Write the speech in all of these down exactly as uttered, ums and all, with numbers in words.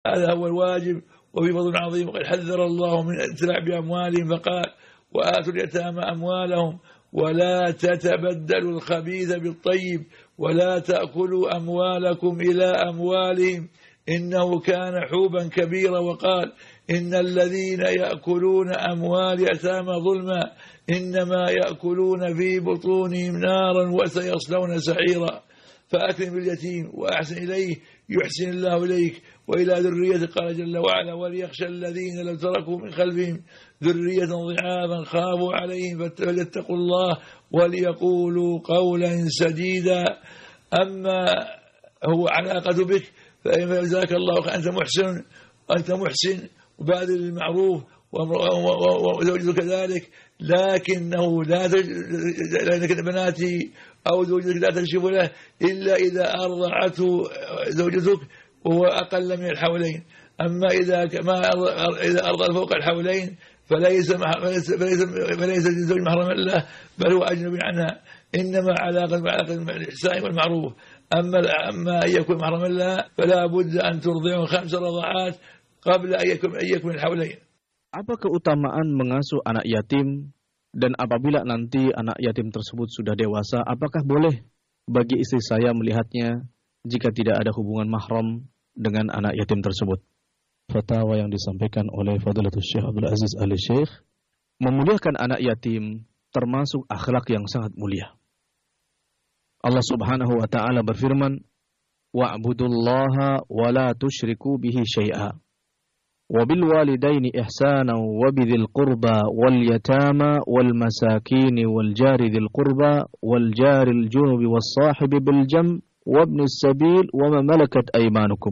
هذا هو الواجب. وفي فضل عظيم وقد حذر الله من الاتلاع بأموالهم فقال وآتوا اليتامى أموالهم ولا تتبدلوا الخبيث بالطيب ولا تأكلوا أموالكم إلى أموالهم إنه كان حوبا كبيرا. وقال إن الذين يأكلون أموال يتامى ظلما إنما يأكلون في بطونهم نارا وسيصلون سعيرا. فأكرم باليتيم وأحسن إليه يحسن الله إليك وإلى ذريته. قال جل وعلا وليخشى الذين لو تركوا من خلفهم ذرية ضعافا خافوا عليهم فليتقوا الله وليقولوا قولا سديدا. أما هو علاقة بك فإن جزاك الله أنت محسن وأنت محسن وبادر المعروف وزوجته كذلك، لكنه لا لكن بناتي أو زوجتك لا تكشف له إلا إذا أرضعته زوجتك وهو أقل من الحولين. أما إذا ما إذا أرضع فوق الحولين فليس فليس فليس, فليس الزوج محرما له بل هو أجنبي عنها، إنما علاقة بعلاقة الإحسان والمعروف. أما أما أن يكون محرما لها فلا بد أن ترضعه خمس رضعات قبل أن يكون أن يكون الحولين. Apa keutamaan mengasuh anak yatim, dan apabila nanti anak yatim tersebut sudah dewasa, apakah boleh bagi istri saya melihatnya jika tidak ada hubungan mahram dengan anak yatim tersebut? Fatwa yang disampaikan oleh Fadilatul Syekh Abdul Aziz Ali Syekh, memuliakan anak yatim termasuk akhlak yang sangat mulia. Allah Subhanahu wa taala berfirman, "Wa'budullaha wa la tusyriku bihi syai'a." وبالوالدين إحسانا وبذي القربى واليتامى والمساكين والجار ذي القربى والجار الجنب والصاحب بالجنب وابن السبيل وما ملكت أيمانكم.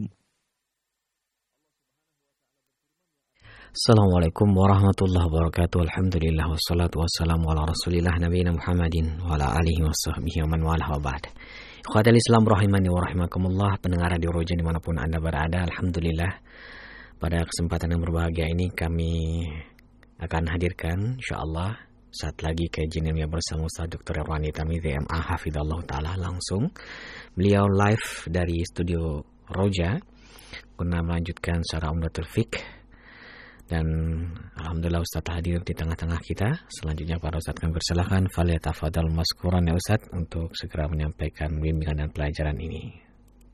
Assalamualaikum warahmatullahi wabarakatuh. Alhamdulillah wassalatu wassalamu ala rasulillah nabiyina Muhammadin wa ala alihi wa sahbihi wa man walah wa ba'd. Ikhwatal Islam rahimani wa rahimakumullah, pendengar Radio Roja dimanapun Anda berada, alhamdulillah pada kesempatan yang berbahagia ini kami akan hadirkan insyaallah saat lagi kajian ilmiah bersama Ustaz Doktor Irwandi Tarmizi M A hafizallahu taala langsung. Beliau live dari studio Roja guna melanjutkan secara Umdatul Fiqh, dan alhamdulillah Ustaz hadir di tengah-tengah kita. Selanjutnya para Ustaz kami persilahkan falyatafadhal maskuran ya Ustaz untuk segera menyampaikan bimbingan dan pelajaran ini.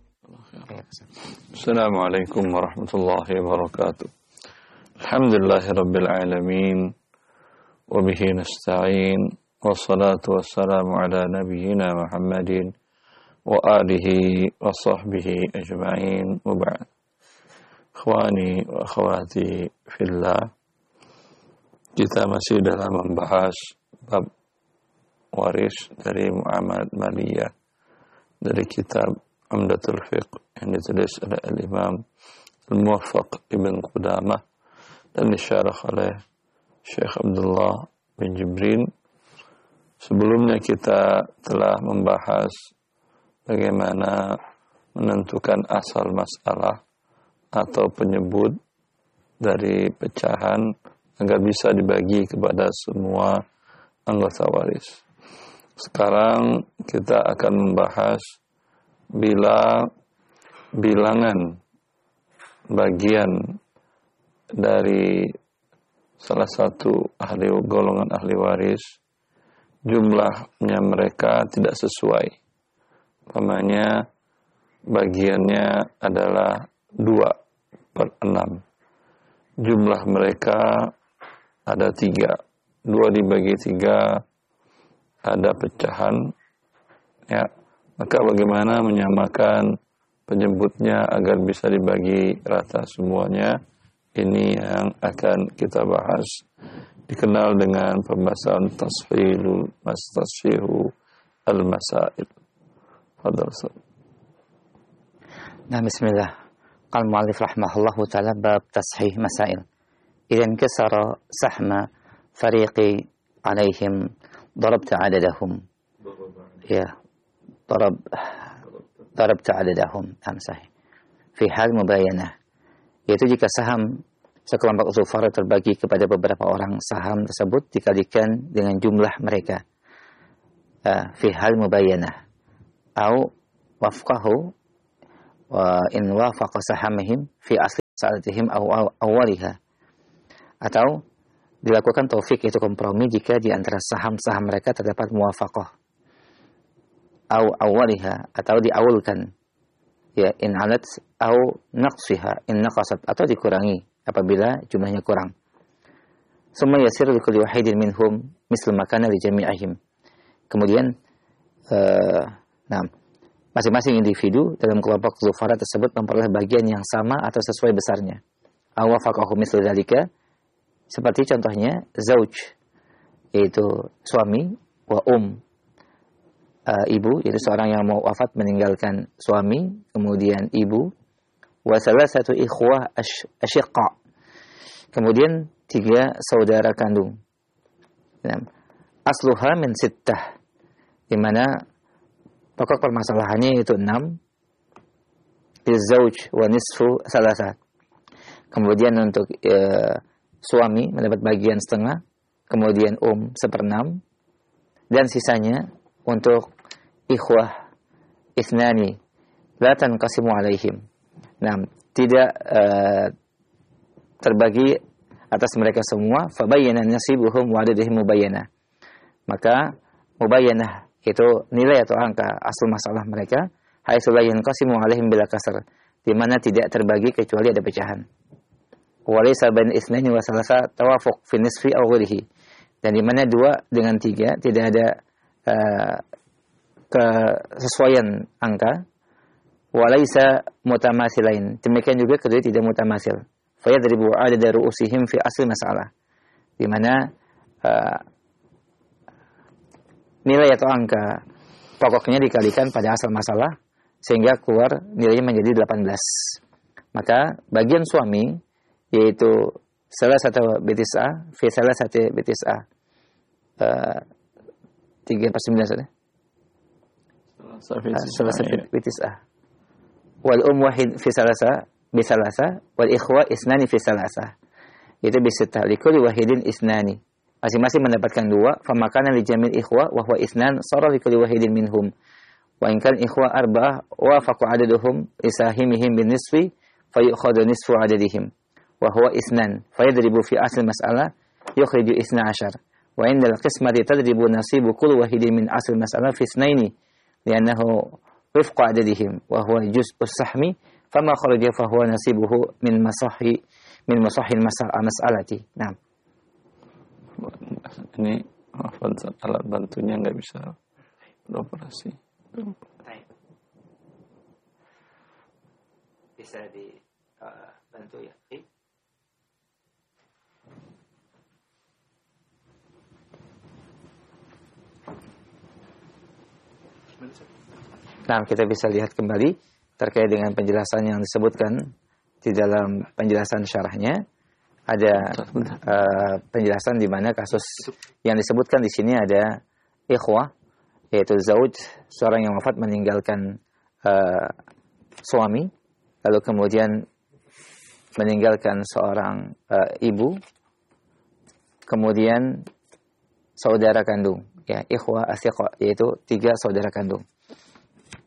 Assalamualaikum warahmatullahi wabarakatuh. Alhamdulillahi rabbil alamin wa bihi nasta'in wassalatu wassalamu ala nabiyyina Muhammadin wa alihi wa sahbihi ajma'in wa ba'd. Ikhwani wa akhwati fillah, kita masih dalam membahas bab waris dari muamalat maliyah dari kitab Umdatul Fiqh yang ditulis oleh Al-Imam Al-Muwaffaq Ibn Qudamah dan disyarah oleh Syekh Abdullah bin Jibrin. Sebelumnya kita telah membahas bagaimana menentukan asal masalah atau penyebut dari pecahan agar bisa dibagi kepada semua anggota waris. Sekarang kita akan membahas bila bilangan bagian dari salah satu ahli golongan ahli waris jumlahnya mereka tidak sesuai. Umpamanya bagiannya adalah dua per enam. Jumlah mereka ada tiga. Dua dibagi tiga ada pecahan. Ya. Maka bagaimana menyamakan penyebutnya agar bisa dibagi rata semuanya? Ini yang akan kita bahas. Dikenal dengan pembahasan tashilul mastashihu al-masail. Fadhal. Nah, bismillah. Qal mu'allif rahimahullahu ta'ala bab tashih masail. Idan kasara sahma fariqi alaihim darabta adadahum. Ya. ضرب ضربت عددهم نعم صحيح في حال مباينة, yaitu jika saham sekelompok zufar terbagi kepada beberapa orang, saham tersebut dikalikan dengan jumlah mereka uh, fi hal mubayanah atau wafqahu wa in wafaqa sahamihim fi asli sa'alatihim aw awwaliha. Atau dilakukan taufik, yaitu kompromi jika di antara saham-saham mereka terdapat muwafaqah. Aw awwaliha, atau diawulkan. Ya, in alat aw naqsiha in naqasat, atau dikurangi apabila jumlahnya kurang. Summa yasiru likulli wahidin minhum mislu ma kana li jami'ihim. Kemudian uh, nah, masing-masing individu dalam kelompok zufara tersebut memperoleh bagian yang sama atau sesuai besarnya. Aw wafaqahu mislu dzalika, seperti contohnya zauj, yaitu suami, wa um, uh, ibu, yaitu seorang yang mau wafat meninggalkan suami, kemudian ibu, wa salasatu ikhwah asyiqa, kemudian tiga saudara kandung. Nah, asluha min sittah, di mana pokok permasalahannya yaitu enam. Lizauj wa nisfu salasa. Kemudian untuk e, suami mendapat bagian setengah, kemudian um seperenam, dan sisanya untuk ikhwah ithnani la tanqasimu alaihim. Nah, tidak e, terbagi atas mereka semua. Fabayyana nasibuhum wa adadihim mubayyana. Maka mubayyanah itu nilai atau angka asal masalah mereka, haitsu la yanqasimu alaihim bila kasar, di mana tidak terbagi kecuali ada pecahan. Wa laysa bain itsnaini wa salasa tawafuq fi nisfi aw ghairihi, dan di mana dua dengan tiga tidak ada uh, kesesuaian angka. Wa laysa mutamathilain, demikian juga kedua tidak mutamathil. Fa yadribu adada ru'usihim fi asl masalah, di mana uh, nilai atau angka pokoknya dikalikan pada asal masalah sehingga keluar nilainya menjadi delapan belas. Maka bagian suami yaitu salah satu betis'a fi salah satu betis'a tiga per sembilan saja. Salah satu betis'a. Wal um wahid fi salasa bi salasa wal ikhwa isnani fi salasa. Itu bisita likulli wahidin isnani. Masing-masing mendapatkan dua, famakana li jamil ikhwa wa huwa isnan sara li kulli wahidin minhum. Wa in kan ikhwa arba'ah wa faqu adaduhum isahimihim bin nisfi fayukhadhu nisfu adadihim wa huwa isnan fayadribu fi asl mas'alah yukhriju isna ashar. Wa indal qismati tadribu nasibu kulli wahidin min asl mas'alah fi isnaini li'annahu wifqu adadihim wa huwa juz'us sahmi fama kharaja fa huwa nasibuhu min masahi min masahil mas'alati. Nah, ini maaf, alat bantunya nggak bisa beroperasi. Bisa dibantu uh, ya? Nah, kita bisa lihat kembali terkait dengan penjelasan yang disebutkan di dalam penjelasan syarahnya. Ada uh, penjelasan di mana kasus yang disebutkan di sini ada ikhwah, yaitu zauj, seorang yang wafat meninggalkan uh, suami, lalu kemudian meninggalkan seorang uh, ibu, kemudian saudara kandung, ya ikhwah asyiqa, yaitu tiga saudara kandung.